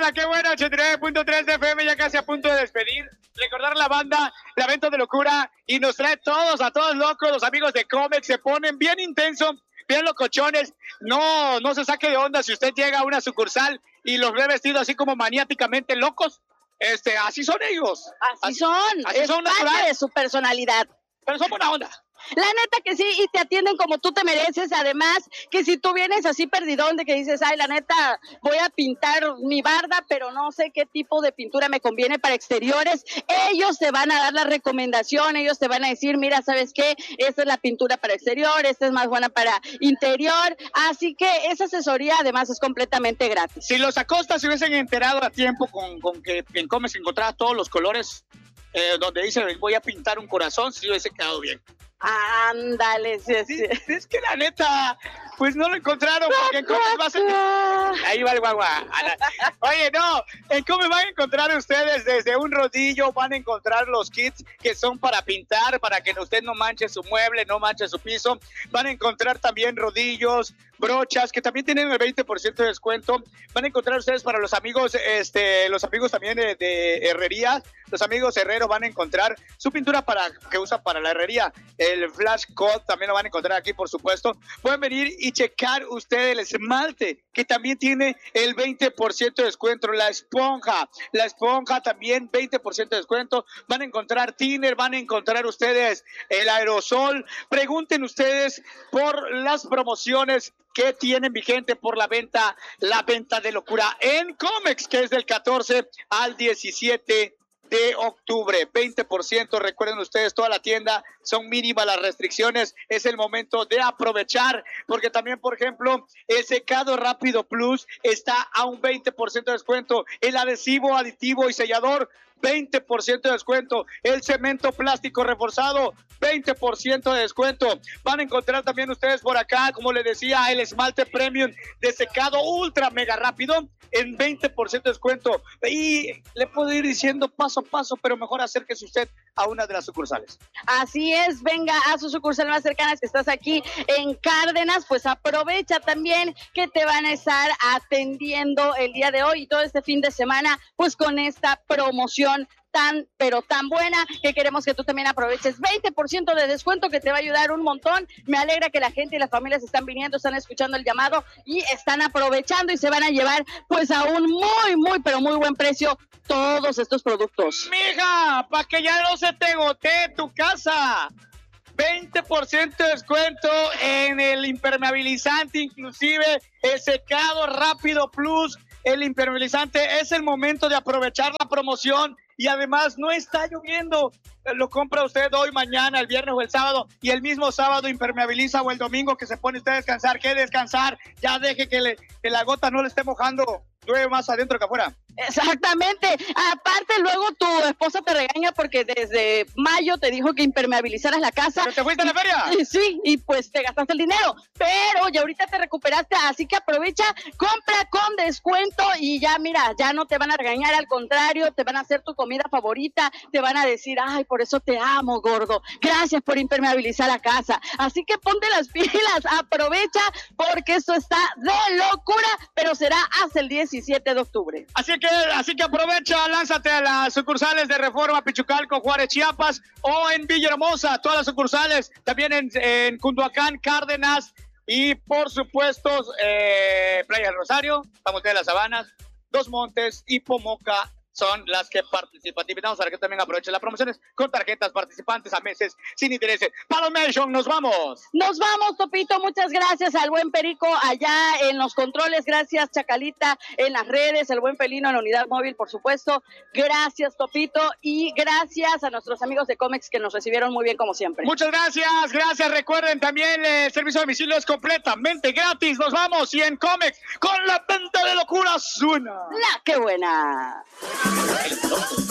La que buena, 89.3 de FM, ya casi a punto de despedir. Recordar la banda, la venta de locura, y nos trae a todos locos, los amigos de Comex se ponen bien intensos, bien locochones. No se saque de onda si usted llega a una sucursal y los ve vestidos así como maniáticamente locos. Así son ellos. Así son. Así es son parte natural. de su personalidad. Pero son buena onda. La neta que sí, y te atienden como tú te mereces. Además, que si tú vienes así perdidón de que dices, ay, la neta, voy a pintar mi barda, pero no sé qué tipo de pintura me conviene para exteriores, ellos te van a dar la recomendación, ellos te van a decir, mira, ¿sabes qué? Esta es la pintura para exterior, esta es más buena para interior. Así que esa asesoría además es completamente gratis. Si los Acosta se hubiesen enterado a tiempo con que en Comex encontraba todos los colores, donde dice, voy a pintar un corazón, si hubiese quedado bien. Ándale, sí. Es que la neta, pues no lo encontraron, porque en Comex va a ser... Ahí va el guagua. Oye, no, en Comex van a encontrar ustedes desde un rodillo, van a encontrar los kits que son para pintar, para que usted no manche su mueble, no manche su piso. Van a encontrar también rodillos, brochas, que también tienen el 20% de descuento. Van a encontrar ustedes para los amigos también de herrería. Los amigos herreros van a encontrar su pintura que usan para la herrería. El Flash Code también lo van a encontrar aquí, por supuesto. Pueden venir y checar ustedes el esmalte, que también tiene el 20% de descuento. La esponja también 20% de descuento. Van a encontrar thinner, van a encontrar ustedes el aerosol. Pregunten ustedes por las promociones que tienen vigente por la venta de locura en Comex, que es del 14 al 17 de octubre, 20%, recuerden ustedes, toda la tienda, son mínimas las restricciones, es el momento de aprovechar, porque también, por ejemplo, el secado rápido plus está a un 20% de descuento, el adhesivo, aditivo y sellador, 20% de descuento, el cemento plástico reforzado, 20% de descuento. Van a encontrar también ustedes por acá, como les decía, el esmalte premium de secado ultra mega rápido en 20% de descuento. Y le puedo ir diciendo paso a paso, pero mejor acérquese usted a una de las sucursales. Así es, venga a su sucursal más cercana, que estás aquí en Cárdenas, pues aprovecha también que te van a estar atendiendo el día de hoy y todo este fin de semana, pues con esta promoción pero tan buena, que queremos que tú también aproveches. 20% de descuento que te va a ayudar un montón. Me alegra que la gente y las familias están viniendo, están escuchando el llamado y están aprovechando y se van a llevar pues a un pero muy buen precio todos estos productos. Mija, para que ya no se te gotee tu casa. 20% de descuento en el impermeabilizante, inclusive el secado rápido plus, el impermeabilizante. Es el momento de aprovechar la promoción y además no está lloviendo. Lo compra usted hoy, mañana, el viernes o el sábado, y el mismo sábado impermeabiliza, o el domingo que se pone usted a descansar. ¿Qué descansar? Ya deje que la gota no le esté mojando. Llueve más adentro que afuera. Exactamente. Aparte, luego tu esposa te regaña porque desde mayo te dijo que impermeabilizaras la casa. ¿Pero te fuiste a la feria? Sí, y pues te gastaste el dinero. Pero ya ahorita te recuperaste, así que aprovecha, compra con descuento y ya, mira, ya no te van a regañar, al contrario, te van a hacer tu comida favorita, te van a decir, ay, por eso te amo, gordo. Gracias por impermeabilizar la casa. Así que ponte las pilas, aprovecha, porque esto está de locura, pero será hasta el 17 de octubre. Así que aprovecha, lánzate a las sucursales de Reforma, Pichucalco, Juárez, Chiapas, o en Villahermosa, todas las sucursales, también en Cunduacán, Cárdenas, y por supuesto, Playa del Rosario, San de las Sabanas, Dos Montes y Pomoca son las que participan. Te invitamos a que también aprovechen las promociones con tarjetas participantes a meses sin intereses. Palomation, nos vamos. Nos vamos, Topito. Muchas gracias al buen Perico allá en los controles. Gracias, Chacalita, en las redes. El buen Pelino en la unidad móvil, por supuesto. Gracias, Topito. Y gracias a nuestros amigos de Comex que nos recibieron muy bien, como siempre. Muchas gracias. Gracias. Recuerden también el servicio de domicilio es completamente gratis. Nos vamos. Y en Comex, con la venta de locura, suena La que buena.